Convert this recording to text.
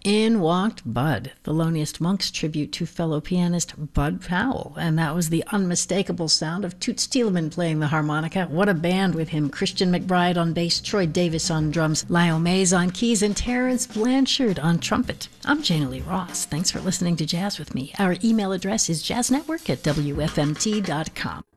In walked Bud, Thelonious Monk's tribute to fellow pianist Bud Powell, and that was the unmistakable sound of Toots Thielemans playing the harmonica. What a band with him. Christian McBride on bass, Troy Davis on drums, Lyle Mays on keys, and Terrence Blanchard on trumpet. I'm Jana Lee Ross. Thanks for listening to Jazz with me. Our email address is jazznetwork@wfmt.com.